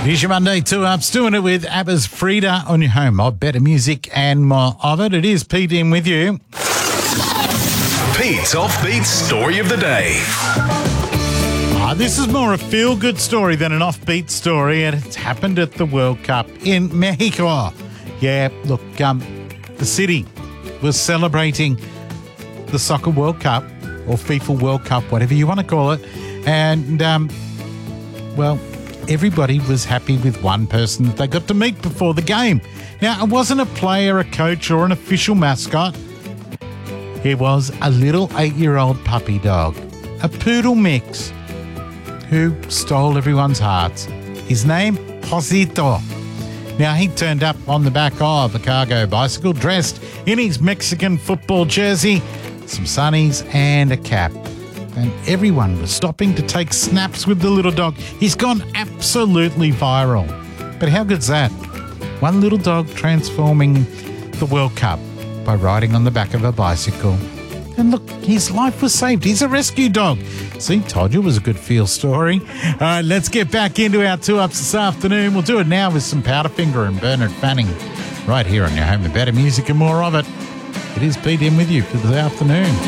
Here's your Monday 2-Ups, doing it with ABBA's Frida on your home of better music and more of it. It is Pete in with you. Pete's Offbeat Story of the Day. This is more a feel-good story than an offbeat story, and it's happened at the World Cup in Mexico. Yeah, look, the city was celebrating the Soccer World Cup, or FIFA World Cup, whatever you want to call it, and, well, everybody was happy with one person that they got to meet before the game. Now, it wasn't a player, a coach, or an official mascot. It was a little 8-year-old puppy dog, a poodle mix, who stole everyone's hearts. His name, Josito. Now, he turned up on the back of a cargo bicycle, dressed in his Mexican football jersey, some sunnies and a cap. And everyone was stopping to take snaps with the little dog. He's gone absolutely viral. But how good's that? One little dog transforming the World Cup by riding on the back of a bicycle. And look, his life was saved. He's a rescue dog. See, told you it was a good feel story. All right, let's get back into our 2-Ups this afternoon. We'll do it now with some Powderfinger and Bernard Fanning right here on your home of better music and more of it. It is Pete in with you for the afternoon.